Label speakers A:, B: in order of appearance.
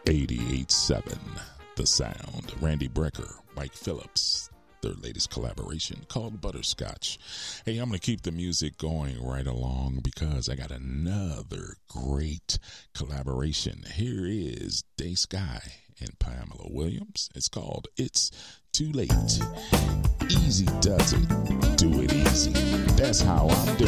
A: 88.7 The Sound. Randy Brecker, Mike Phillips, their latest collaboration called Butterscotch. Hey, I'm going to keep the music going right along because I got another great collaboration. Here is Day Sky and Pamela Williams. It's called It's Too Late. Easy does it. Do it easy. That's how I'm doing.